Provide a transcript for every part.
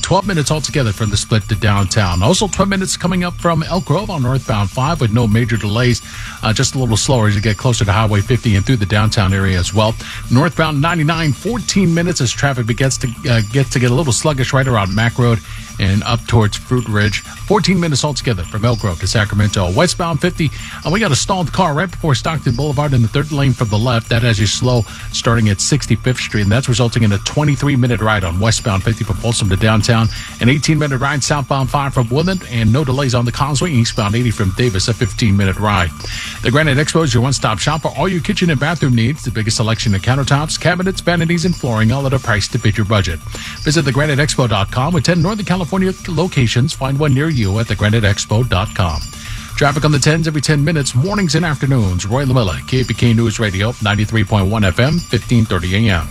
12 minutes altogether from the split to downtown. Also 12 minutes coming up from Elk Grove on northbound 5 with no major delays. Just a little slower as you get closer to Highway 50 and through the downtown area as well. Northbound 99, 14 minutes as traffic begins to get a little sluggish right around Mack Road and up towards Fruit Ridge. 14 minutes altogether from Elk Grove to Sacramento. Westbound 50, we got a stalled car right before Stockton Boulevard in the third lane from the left. That has you slow starting at 65th Street, and that's resulting in a 23-minute ride on westbound 50 from Folsom to downtown, an 18-minute ride southbound 5 from Woodland, and no delays on the Causeway, eastbound 80 from Davis, a 15-minute ride. The Granite Expo is your one-stop shop for all your kitchen and bathroom needs. The biggest selection of countertops, cabinets, vanities, and flooring, all at a price to fit your budget. Visit thegraniteexpo.com with 10 Northern California locations. Find one near you at thegraniteexpo.com. Traffic on the 10s every 10 minutes, mornings and afternoons. Roy Lamilla, KPK News Radio, 93.1 FM, 1530 AM.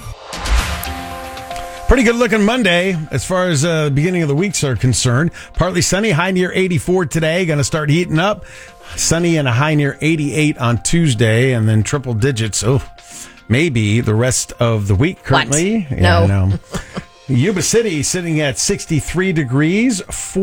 Pretty good looking Monday as far as the beginning of the weeks are concerned. Partly sunny, high near 84 today. Going to start heating up. Sunny and a high near 88 on Tuesday, and then triple digits. Oh, maybe the rest of the week currently. What? No. Yuba City sitting at 63 degrees,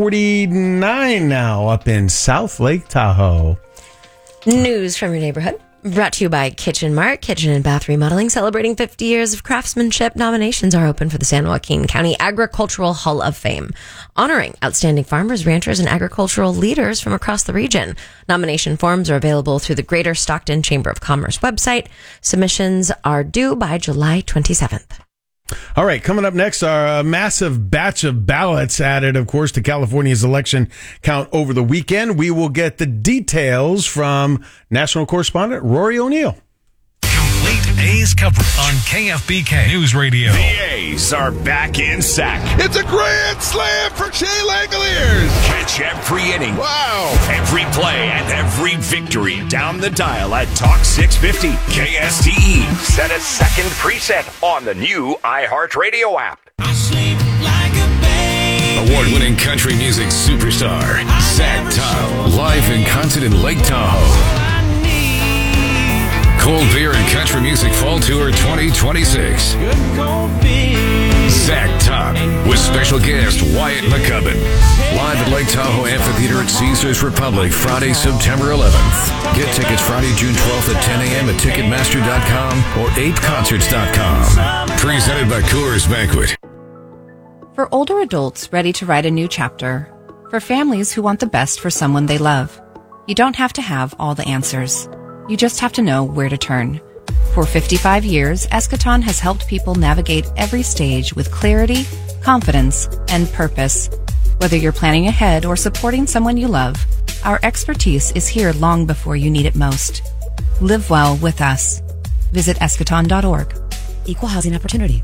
49 now up in South Lake Tahoe. News from your neighborhood. Brought to you by Kitchen Mart, Kitchen and Bath Remodeling, celebrating 50 years of craftsmanship. Nominations are open for the San Joaquin County Agricultural Hall of Fame, honoring outstanding farmers, ranchers, and agricultural leaders from across the region. Nomination forms are available through the Greater Stockton Chamber of Commerce website. Submissions are due by July 27th. All right, coming up next are a massive batch of ballots added, of course, to California's election count over the weekend. We will get the details from national correspondent Rory O'Neill. Complete A's coverage on KFBK News Radio. The A's are back in Sac. It's a grand slam for Shea Langoliers. Catch every inning. Wow. Every play and every victory down the dial at Talk 650 KSTE. Set a second preset on the new iHeartRadio app. Award-winning country music superstar Zach Top, live in concert in Lake Tahoe. Cold Beer and Country Music Fall Tour 2026. Zach Top with special guest Wyatt McCubbin. Live at Lake Tahoe Amphitheater at Caesars Republic Friday, September 11th. Get tickets Friday, June 12th at 10 a.m. at Ticketmaster.com or apeconcerts.com. Presented by Coors Banquet. For older adults ready to write a new chapter. For families who want the best for someone they love. You don't have to have all the answers. You just have to know where to turn. For 55 years, Eschaton has helped people navigate every stage with clarity, confidence, and purpose. Whether you're planning ahead or supporting someone you love, our expertise is here long before you need it most. Live well with us. Visit eschaton.org. Equal housing opportunity.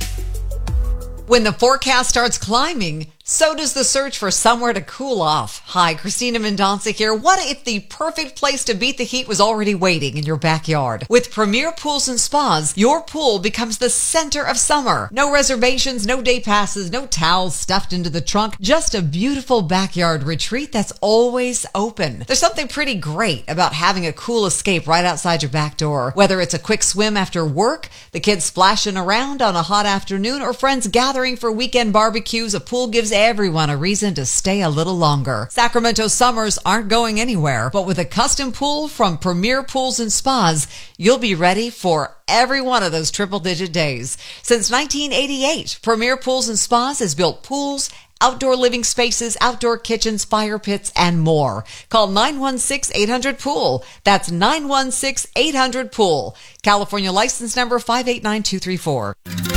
When the forecast starts climbing, so does the search for somewhere to cool off. Hi, Christina Mendonca here. What if the perfect place to beat the heat was already waiting in your backyard? With Premier Pools and Spas, your pool becomes the center of summer. No reservations, no day passes, no towels stuffed into the trunk. Just a beautiful backyard retreat that's always open. There's something pretty great about having a cool escape right outside your back door. Whether it's a quick swim after work, the kids splashing around on a hot afternoon, or friends gathering for weekend barbecues, a pool gives everyone a reason to stay a little longer. Sacramento summers aren't going anywhere, but with a custom pool from Premier Pools and Spas, you'll be ready for every one of those triple-digit days. Since 1988, Premier Pools and Spas has built pools, outdoor living spaces, outdoor kitchens, fire pits, and more. Call 916-800-POOL. That's 916-800-POOL. California license number 589234.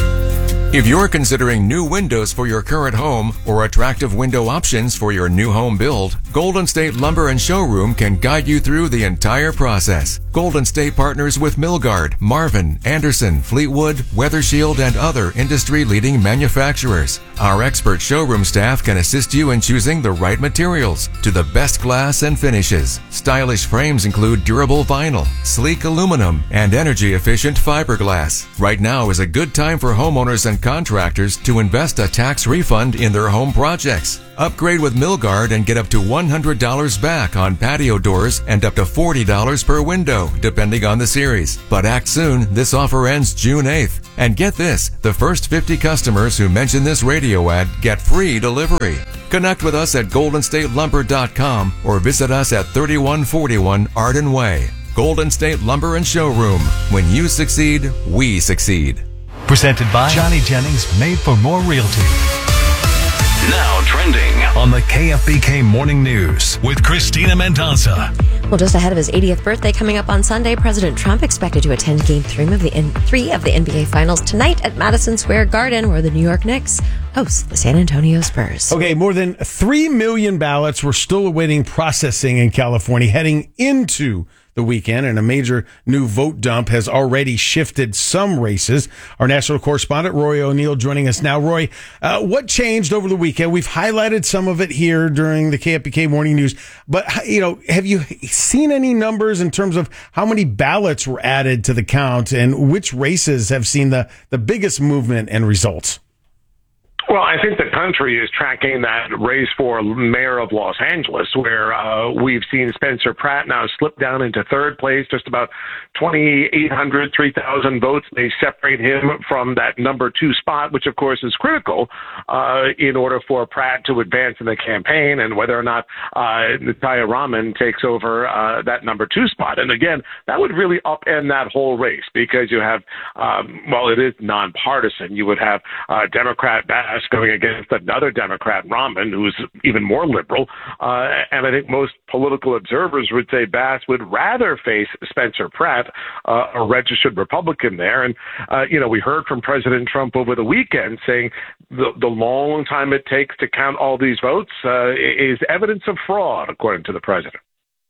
If you're considering new windows for your current home or attractive window options for your new home build, Golden State Lumber and Showroom can guide you through the entire process. Golden State partners with Milgard, Marvin, Anderson, Fleetwood, Weather Shield, and other industry-leading manufacturers. Our expert showroom staff can assist you in choosing the right materials to the best glass and finishes. Stylish frames include durable vinyl, sleek aluminum, and energy-efficient fiberglass. Right now is a good time for homeowners and contractors to invest a tax refund in their home projects. Upgrade with Milgard and get up to $100 back on patio doors and up to $40 per window, depending on the series. But act soon, this offer ends June 8th. And get this, the first 50 customers who mention this radio ad get free delivery. Connect with us at GoldenStateLumber.com or visit us at 3141 Arden Way. Golden State Lumber and Showroom. When you succeed, we succeed. Presented by Johnny Jennings, Made for More Realty. Now trending On the KFBK Morning News with Christina Mendonça. Well, just ahead of his 80th birthday coming up on Sunday, President Trump expected to attend Game 3 of the NBA Finals tonight at Madison Square Garden, where the New York Knicks host the San Antonio Spurs. Okay, more than 3 million ballots were still awaiting processing in California heading into the weekend, and a major new vote dump has already shifted some races. Our national correspondent, Roy O'Neill, joining us now. Roy, what changed over the weekend? We've highlighted some of it here during the KFBK Morning News, but, have you seen any numbers in terms of how many ballots were added to the count and which races have seen the biggest movement and results? Well, I think the country is tracking that race for mayor of Los Angeles, where we've seen Spencer Pratt now slip down into third place, just about 2,800, 3,000 votes. They separate him from that number 2 spot, which, of course, is critical in order for Pratt to advance in the campaign, and whether or not Natalia Rahman takes over that number 2 spot. And again, that would really upend that whole race because you have, it is nonpartisan. You would have Democrat Bass going against another Democrat, Rahman, who's even more liberal. And I think most political observers would say Bass would rather face Spencer Pratt, a registered Republican there. And, we heard from President Trump over the weekend saying the long time it takes to count all these votes is evidence of fraud, according to the president.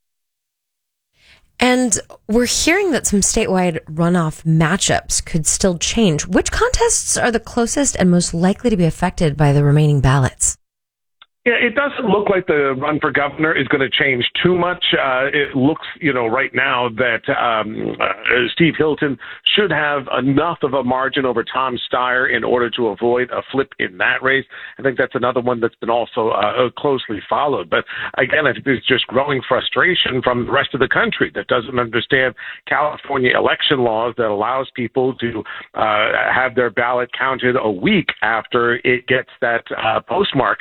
And we're hearing that some statewide runoff matchups could still change. Which contests are the closest and most likely to be affected by the remaining ballots? Yeah, it doesn't look like the run for governor is going to change too much. It looks, right now that Steve Hilton should have enough of a margin over Tom Steyer in order to avoid a flip in that race. I think that's another one that's been also closely followed. But again, I think there's just growing frustration from the rest of the country that doesn't understand California election laws that allows people to have their ballot counted a week after it gets that postmark.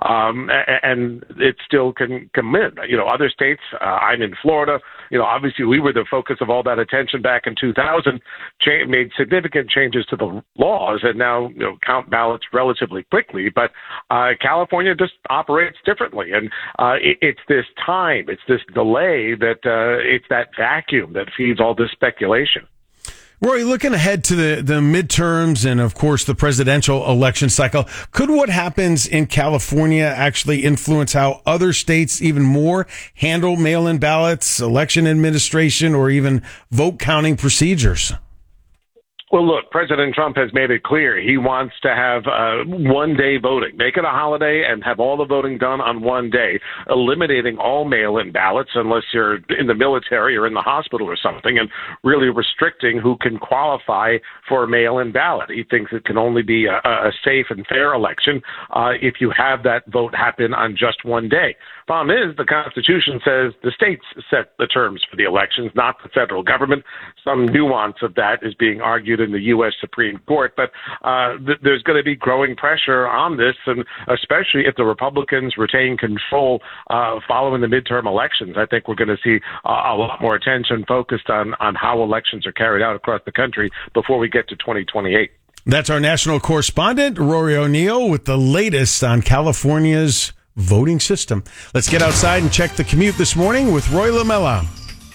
And it still can come in. Other states, I'm in Florida, obviously we were the focus of all that attention back in 2000, made significant changes to the laws and now, count ballots relatively quickly. But California just operates differently. And it's this time, it's this delay that it's that vacuum that feeds all this speculation. Roy, looking ahead to the midterms and, of course, the presidential election cycle, could what happens in California actually influence how other states even more handle mail-in ballots, election administration, or even vote counting procedures? Well, look, President Trump has made it clear he wants to have one-day voting. Make it a holiday and have all the voting done on one day, eliminating all mail-in ballots unless you're in the military or in the hospital or something, and really restricting who can qualify for a mail-in ballot. He thinks it can only be a safe and fair election if you have that vote happen on just one day. Problem is, the Constitution says the states set the terms for the elections, not the federal government. Some nuance of that is being argued in the U.S. Supreme Court, but there's going to be growing pressure on this, and especially if the Republicans retain control following the midterm elections. I think we're going to see a lot more attention focused on how elections are carried out across the country before we get to 2028. That's our national correspondent, Rory O'Neill, with the latest on California's voting system. Let's get outside and check the commute this morning with Roy Lamella.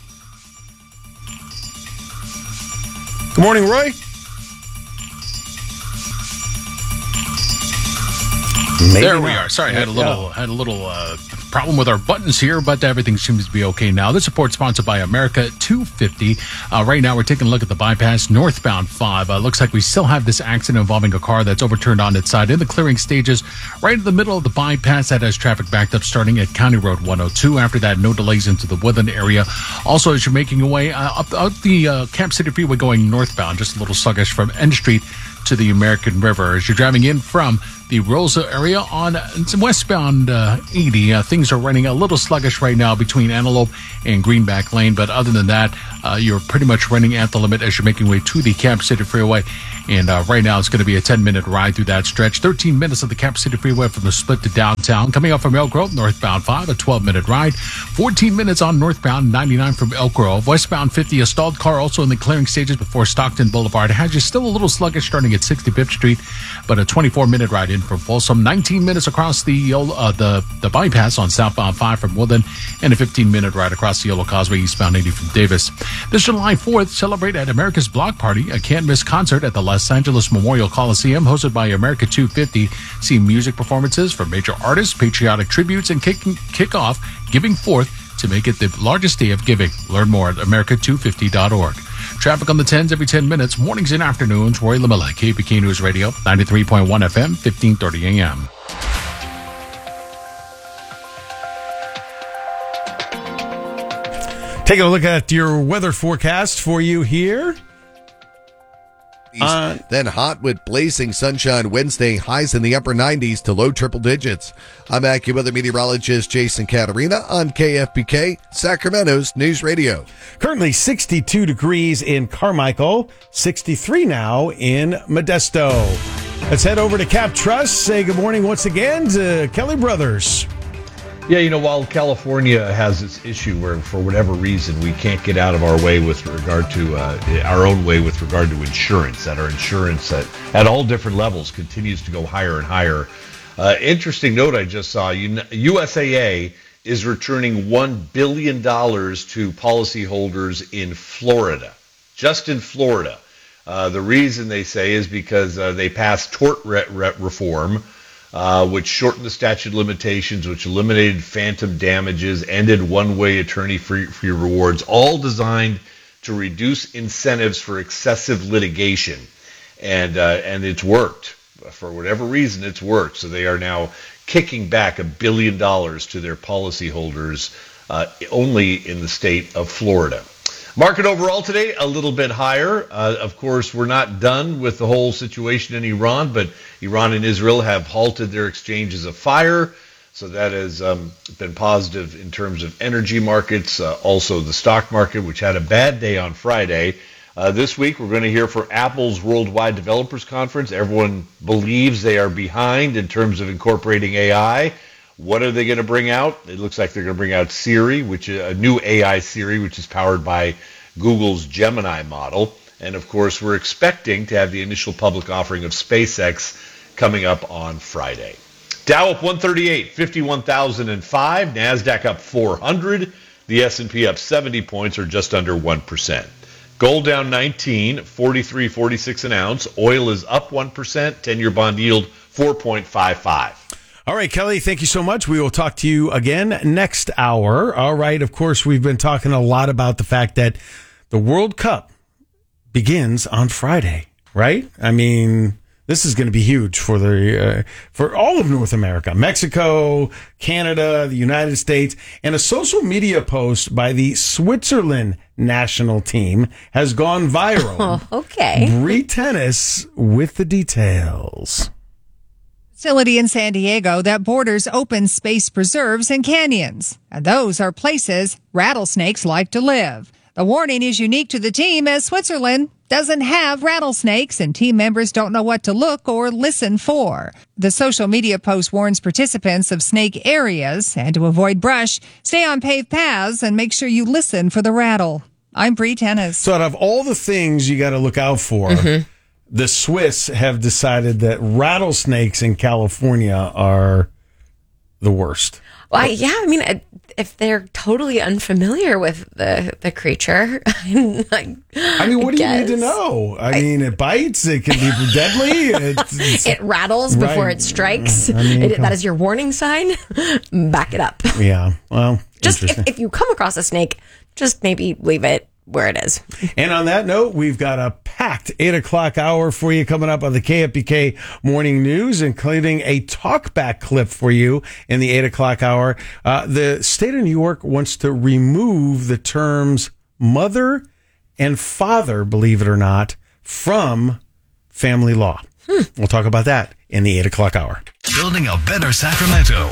Good morning, Roy. There we are. Sorry, I had a little problem with our buttons here, but everything seems to be okay now. This report sponsored by America 250. Right now, we're taking a look at the bypass northbound 5. Looks like we still have this accident involving a car that's overturned on its side in the clearing stages right in the middle of the bypass. That has traffic backed up starting at County Road 102. After that, no delays into the Woodland area. Also, as you're making your way up the Camp City Freeway going northbound, just a little sluggish from N Street to the American River. As you're driving in from the Rosa area on westbound 80. Things are running a little sluggish right now between Antelope and Greenback Lane, but other than that, you're pretty much running at the limit as you're making your way to the Cap City Freeway. And right now, it's going to be a 10-minute ride through that stretch. 13 minutes of the Cap City Freeway from the split to downtown. Coming up from Elk Grove, northbound 5, a 12-minute ride. 14 minutes on northbound 99 from Elk Grove. Westbound 50, a stalled car also in the clearing stages before Stockton Boulevard. Has you still a little sluggish starting at 65th Street, but a 24-minute ride in from Folsom. 19 minutes across the bypass on southbound 5 from Woodland, and a 15-minute ride across the Yellow Causeway eastbound 80 from Davis. This July 4th, celebrate at America's Block Party, a can't-miss concert at the Los Angeles Memorial Coliseum, hosted by America 250. See music performances from major artists, patriotic tributes, and kick off Giving Forth to make it the largest day of giving. Learn more at america250.org. Traffic on the 10s every 10 minutes, mornings and afternoons. Roy Lamella, KPK News Radio, 93.1 FM, 1530 AM. Taking a look at your weather forecast for you here. Then hot with blazing sunshine Wednesday, highs in the upper 90s to low triple digits. I'm AccuWeather meteorologist Jason Caterina on KFBK, Sacramento's News Radio. Currently 62 degrees in Carmichael, 63 now in Modesto. Let's head over to Cap Trust. Say good morning once again to Kelly Brothers. Yeah, while California has its issue where, for whatever reason, we can't get out of our way with regard to our own way with regard to insurance, that our insurance at all different levels continues to go higher and higher. Interesting note I just saw: USAA is returning $1 billion to policyholders in Florida, just in Florida. The reason they say is because they passed tort reform. Which shortened the statute of limitations, which eliminated phantom damages, ended one-way attorney fee rewards, all designed to reduce incentives for excessive litigation. And it's worked. For whatever reason, it's worked. So they are now kicking back $1 billion to their policyholders only in the state of Florida. Market overall today, a little bit higher. Of course, we're not done with the whole situation in Iran, but Iran and Israel have halted their exchanges of fire. So that has been positive in terms of energy markets. Also, the stock market, which had a bad day on Friday. This week, we're going to hear from Apple's Worldwide Developers Conference. Everyone believes they are behind in terms of incorporating AI. What are they going to bring out? It looks like they're going to bring out Siri, which is a new AI Siri, which is powered by Google's Gemini model. And of course, we're expecting to have the initial public offering of SpaceX coming up on Friday. Dow up 138, 51,005. NASDAQ up 400. The S&P up 70 points, or just under 1%. Gold down 19, 43.46 an ounce. Oil is up 1%. 10-year bond yield 4.55. All right, Kelly, thank you so much. We will talk to you again next hour. All right, of course, we've been talking a lot about the fact that the World Cup begins on Friday, right? I mean, this is going to be huge for for all of North America, Mexico, Canada, the United States, and a social media post by the Switzerland national team has gone viral. Oh, okay. Bree Tennis with the details. Facility in San Diego that borders open space preserves and canyons. And those are places rattlesnakes like to live. The warning is unique to the team as Switzerland doesn't have rattlesnakes and team members don't know what to look or listen for. The social media post warns participants of snake areas and to avoid brush, stay on paved paths and make sure you listen for the rattle. I'm Bree Tennis. So out of all the things you got to look out for, the Swiss have decided that rattlesnakes in California are the worst. Well, yeah, I mean, if they're totally unfamiliar with the creature, I mean, what do you need to know? I mean, it bites. It can be deadly. It rattles before it strikes. That is your warning sign. Back it up. Yeah. Well, just if you come across a snake, just maybe leave it where it is. And on that note, we've got a packed 8 o'clock hour for you coming up on the KFBK Morning News, including a talkback clip for you in the 8 o'clock hour. The state of New York wants to remove the terms mother and father, believe it or not, from family law. We'll talk about that in the 8 o'clock hour. Building a better Sacramento.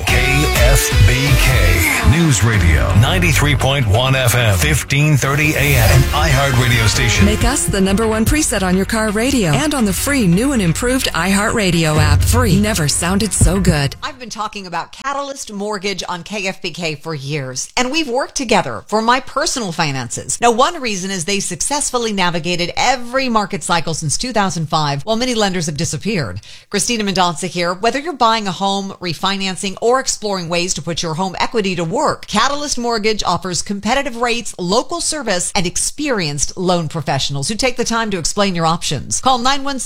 KFBK News Radio. 93.1 FM. 1530 AM. An iHeart radio station. Make us the #1 preset on your car radio and on the free new and improved iHeart Radio app. Free. Never sounded so good. I've been talking about Catalyst Mortgage on KFBK for years, and we've worked together for my personal finances. Now, one reason is they successfully navigated every market cycle since 2005, while many lenders have disappeared. Christina Mendonca here. Whether you're buying a home, refinancing, or exploring ways to put your home equity to work, Catalyst Mortgage offers competitive rates, local service, and experienced loan professionals who take the time to explain your options. Call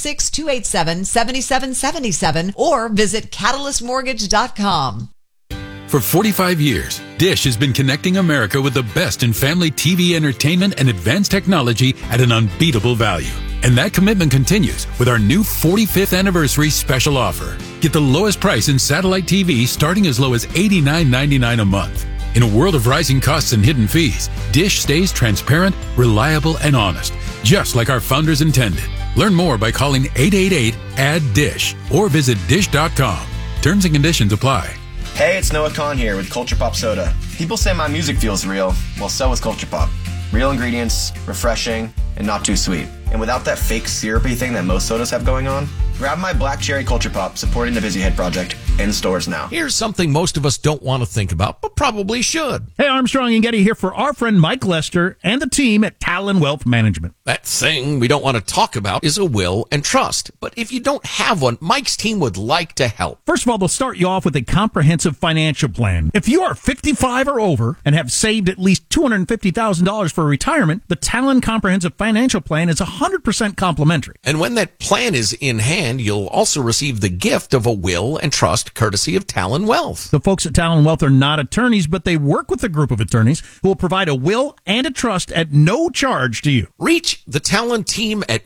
916-287-7777 or visit catalystmortgage.com. For 45 years, Dish has been connecting America with the best in family TV entertainment and advanced technology at an unbeatable value. And that commitment continues with our new 45th anniversary special offer. Get the lowest price in satellite TV starting as low as $89.99 a month. In a world of rising costs and hidden fees, Dish stays transparent, reliable, and honest, just like our founders intended. Learn more by calling 888-ADD-DISH or visit dish.com. Terms and conditions apply. Hey, it's Noah Kahn here with Culture Pop Soda. People say my music feels real. Well, so is Culture Pop. Real ingredients, refreshing, and not too sweet. And without that fake syrupy thing that most sodas have going on, grab my Black Cherry Culture Pop supporting the Busy Head Project in stores now. Here's something most of us don't want to think about, but probably should. Hey, Armstrong and Getty here for our friend Mike Lester and the team at Talon Wealth Management. That thing we don't want to talk about is a will and trust. But if you don't have one, Mike's team would like to help. First of all, they'll start you off with a comprehensive financial plan. If you are 55 or over and have saved at least $250,000 for retirement, the Talon Comprehensive Financial Plan is 100% complimentary. And when that plan is in hand, you'll also receive the gift of a will and trust courtesy of Talon Wealth. The folks at Talon Wealth are not attorneys, but they work with a group of attorneys who will provide a will and a trust at no charge to you. Reach the Talon team at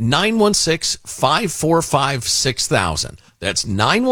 916-545-6000. That's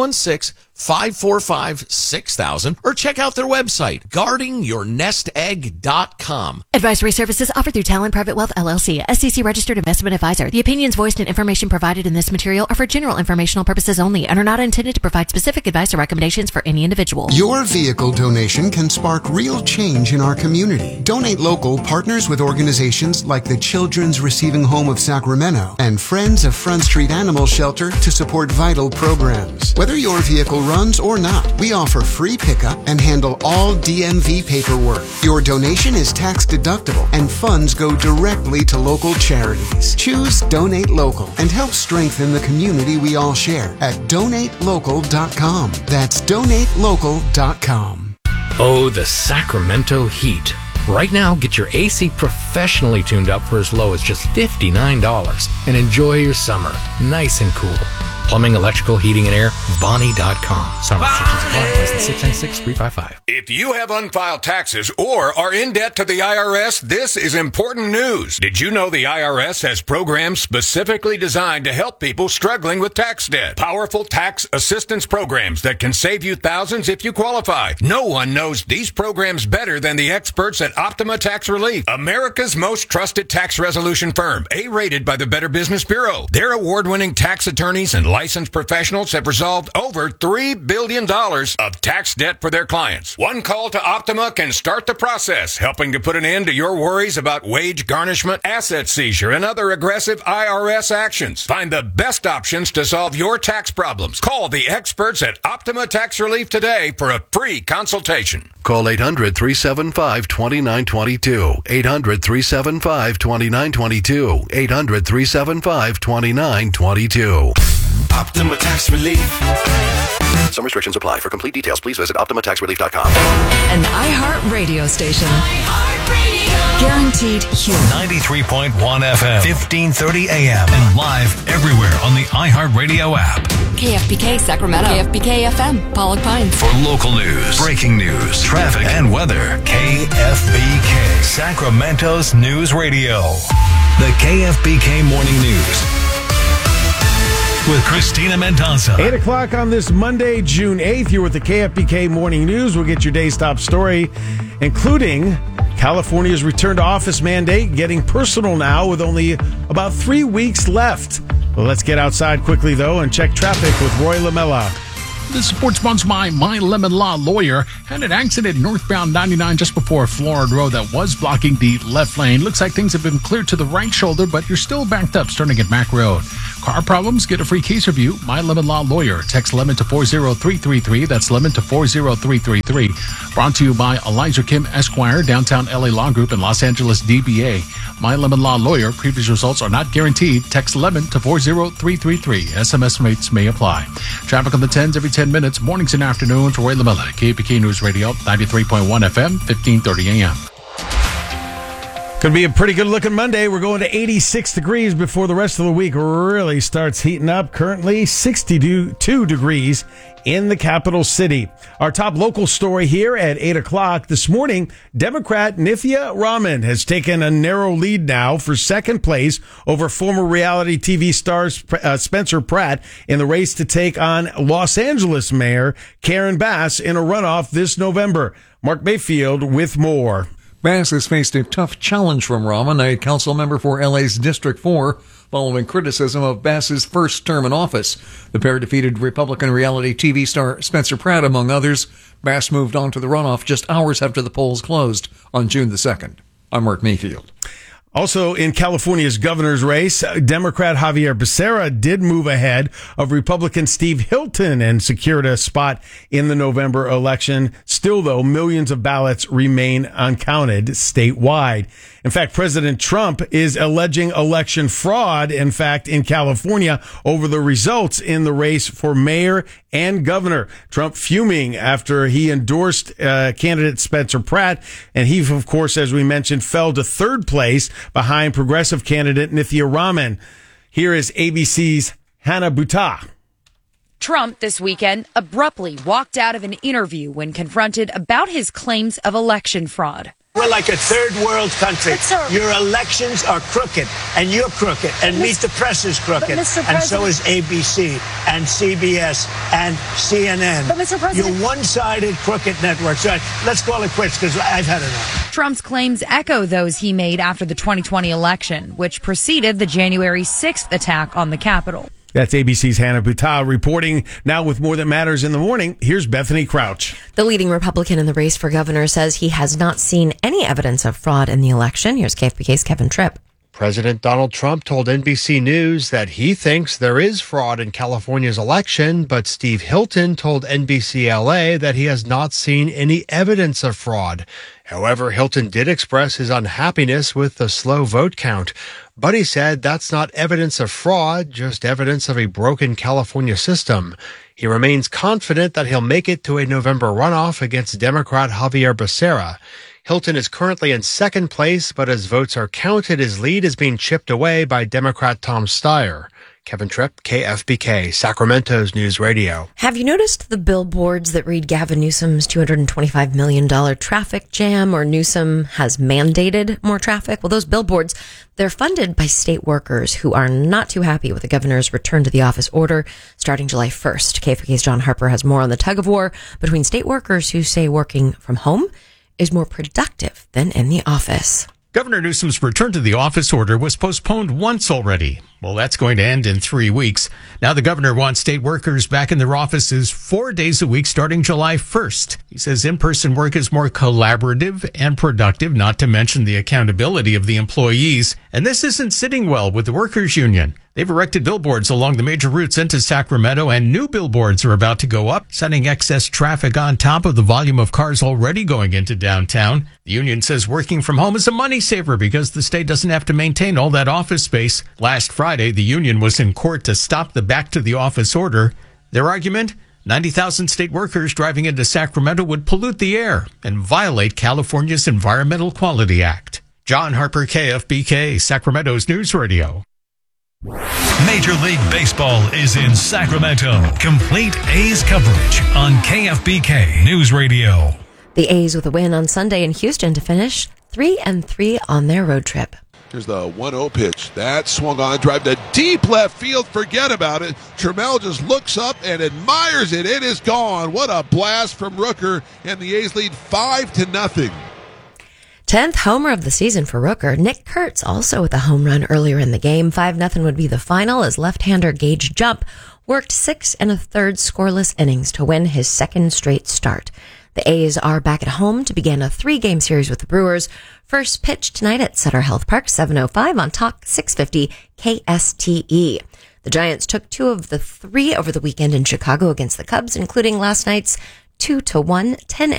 916-545-6000. Or check out their website, guardingyournestegg.com. Advisory services offered through Talon Private Wealth, LLC, SEC registered investment advisor. The opinions voiced and information provided in this material are for general informational purposes only and are not intended to provide specific advice or recommendations for any individual. Your vehicle donation can spark real change in our community. Donate Local partners with organizations like the Children's Receiving Home of Sacramento and Friends of Front Street Animal Shelter to support vital programs. Whether your vehicle runs or not, we offer free pickup and handle all DMV paperwork. Your donation is tax deductible and funds go directly to local charities. Choose Donate Local and help strengthen the community we all share at donatelocal.com. That's donatelocal.com. Oh, the Sacramento heat. Right now, get your AC professionally tuned up for as low as just $59 and enjoy your summer nice and cool. Plumbing, electrical, heating, and air, Bonnie.com. Summer restrictions apply. License 696-355. If you have unfiled taxes or are in debt to the IRS, this is important news. Did you know the IRS has programs specifically designed to help people struggling with tax debt? Powerful tax assistance programs that can save you thousands if you qualify. No one knows these programs better than the experts at Optima Tax Relief, America's most trusted tax resolution firm, A-rated by the Better Business Bureau. Their award-winning tax attorneys and licensed professionals have resolved over $3 billion of tax debt for their clients. One call to Optima can start the process, helping to put an end to your worries about wage garnishment, asset seizure, and other aggressive IRS actions. Find the best options to solve your tax problems. Call the experts at Optima Tax Relief today for a free consultation. Call 800-375-2922. 800-375-2922. 800-375-2922. Optima Tax Relief. Some restrictions apply. For complete details, please visit OptimaTaxRelief.com. An iHeart radio station. Guaranteed human. 93.1 FM, 1530 AM, and live everywhere on the iHeartRadio app. KFBK Sacramento. KFBK FM, Pollock Pines. For local news, breaking news, traffic, and weather, KFBK, Sacramento's news radio. The KFBK Morning News with Christina Mendonca. 8 o'clock on this Monday, June 8th. You're with the KFBK Morning News. We'll get your day's top story, including California's return to office mandate getting personal now with only about 3 weeks left. Well, let's get outside quickly, though, and check traffic with Roy Lamella. This support sponsored by My Lemon Law Lawyer. Had an accident northbound 99 just before Florida Road that was blocking the left lane. Looks like things have been cleared to the right shoulder, but you're still backed up starting at Mack Road. Car problems? Get a free case review. My Lemon Law Lawyer. Text Lemon to 40333. That's Lemon to 40333. Brought to you by Elijah Kim Esquire, Downtown LA Law Group, and Los Angeles DBA. My Lemon Law Lawyer. Previous results are not guaranteed. Text Lemon to 40333. SMS rates may apply. Traffic on the 10s every 10 minutes, mornings and afternoons. Roy Lamella, KPK News Radio, 93.1 FM, 1530 AM. Could be a pretty good looking Monday. We're going to 86 degrees before the rest of the week really starts heating up. Currently 62 degrees in the capital city. Our top local story here at 8 o'clock this morning, Democrat Nithya Raman has taken a narrow lead now for second place over former reality TV star Spencer Pratt in the race to take on Los Angeles Mayor Karen Bass in a runoff this November. Mark Mayfield with more. Bass has faced a tough challenge from Raman, a council member for LA's District 4, following criticism of Bass's first term in office. The pair defeated Republican reality TV star Spencer Pratt, among others. Bass moved on to the runoff just hours after the polls closed on June the 2nd. I'm Mark Mayfield. Also in California's governor's race, Democrat Javier Becerra did move ahead of Republican Steve Hilton and secured a spot in the November election. Still, though, millions of ballots remain uncounted statewide. In fact, President Trump is alleging election fraud, in fact, in California over the results in the race for mayor and governor. Trump fuming after he endorsed candidate Spencer Pratt. And he, of course, as we mentioned, fell to third place behind progressive candidate Nithya Raman. Here is ABC's Hannah Butah. Trump this weekend abruptly walked out of an interview when confronted about his claims of election fraud. We're like a third world country. Your elections are crooked, and you're crooked, and Meet the Press is crooked, and so is ABC, and CBS, and CNN. But Mr. President, you're one-sided crooked networks. Right, let's call it quits, because I've had enough. Trump's claims echo those he made after the 2020 election, which preceded the January 6th attack on the Capitol. That's ABC's Hannah Butah reporting. Now with more that matters in the morning, here's Bethany Crouch. The leading Republican in the race for governor says he has not seen any evidence of fraud in the election. Here's KFBK's Kevin Tripp. President Donald Trump told NBC News that he thinks there is fraud in California's election, but Steve Hilton told NBC LA that he has not seen any evidence of fraud. However, Hilton did express his unhappiness with the slow vote count, but he said that's not evidence of fraud, just evidence of a broken California system. He remains confident that he'll make it to a November runoff against Democrat Javier Becerra. Hilton is currently in second place, but as votes are counted, his lead is being chipped away by Democrat Tom Steyer. Kevin Tripp, KFBK, Sacramento's News Radio. Have you noticed the billboards that read Gavin Newsom's $225 million traffic jam, or Newsom has mandated more traffic? Well, those billboards, they're funded by state workers who are not too happy with the governor's return to the office order starting July 1st. KFBK's John Harper has more on the tug of war between state workers who say working from home is more productive than in the office. Governor Newsom's return to the office order was postponed once already. Well, that's going to end in 3 weeks. Now the governor wants state workers back in their offices 4 days a week starting July 1st. He says in-person work is more collaborative and productive, not to mention the accountability of the employees. And this isn't sitting well with the workers' union. They've erected billboards along the major routes into Sacramento, and new billboards are about to go up, sending excess traffic on top of the volume of cars already going into downtown. The union says working from home is a money saver because the state doesn't have to maintain all that office space. Last Friday, the union was in court to stop the back to the office order. Their argument? 90,000 state workers driving into Sacramento would pollute the air and violate California's Environmental Quality Act. John Harper, KFBK, Sacramento's News Radio. Major League Baseball is in Sacramento. Complete A's coverage on KFBK News Radio. The A's with a win on Sunday in Houston to finish 3-3 on their road trip. Here's the 1-0 pitch. That swung on, drive to deep left field. Forget about it. Trammell just looks up and admires it. It is gone. What a blast from Rooker, and the A's lead 5-0. 10th homer of the season for Rooker. Nick Kurtz also with a home run earlier in the game. 5-0 would be the final as left-hander Gage Jump worked 6 1/3 scoreless innings to win his second straight start. The A's are back at home to begin a 3-game series with the Brewers. First pitch tonight at Sutter Health Park, 7:05 on Talk 650 KSTE. The Giants took 2 of the 3 over the weekend in Chicago against the Cubs, including last night's 2-1 10